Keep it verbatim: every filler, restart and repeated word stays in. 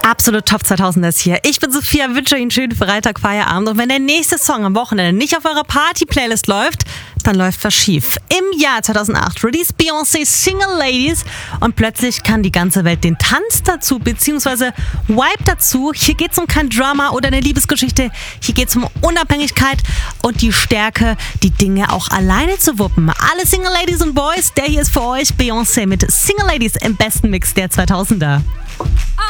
Absolut Top zweitausender ist hier. Ich bin Sophia, wünsche Ihnen einen schönen Freitag, Feierabend. Und wenn der nächste Song am Wochenende nicht auf eurer Party-Playlist läuft, dann läuft was schief. Im Jahr zweitausendacht release Beyoncé Single Ladies und plötzlich kann die ganze Welt den Tanz dazu bzw. Vibe dazu. Hier geht es um kein Drama oder eine Liebesgeschichte. Hier geht es um Unabhängigkeit und die Stärke, die Dinge auch alleine zu wuppen. Alle Single Ladies und Boys, der hier ist für euch Beyoncé mit Single Ladies im besten Mix der zweitausender.